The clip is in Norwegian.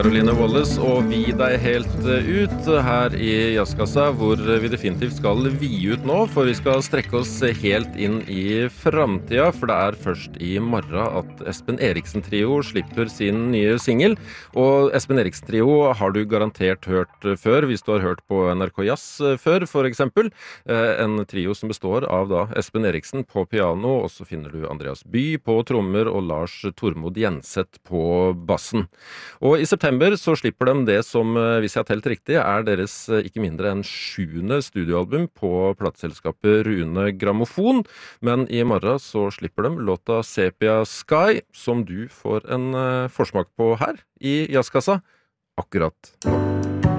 Caroline Wallace og vi deg helt ut her i Jazzkassa, hvor vi definitivt skal vie ut nå, for vi skal strekke oss helt inn i fremtiden, for det er først i morgen at Espen Eriksen Trio slipper sin nye single. Og Espen Eriksen Trio har du garantert hørt før, hvis du har hørt på NRK Jazz før, for eksempel. En trio som består av da Espen Eriksen på piano, og så finner du Andreas By på trommer og Lars Tormod Jenseth på bassen. Og i september så slipper de det som, hvis jeg har telt riktig, er deres ikke mindre enn 7. studioalbum på plateselskapet Rune Grammofon. Men i morgen så slipper de låta Sepia Sky, som du får en forsmak på her i Jazzkassa akkurat nå.